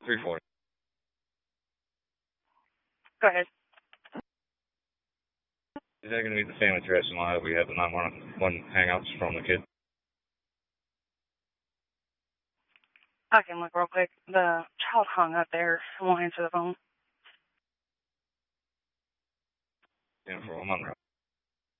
340. Go ahead. Is that going to be the same address in Ohio we had the 911 hangouts from the kid? I can look real quick. The child hung up there and won't answer the phone. Yeah, for a month.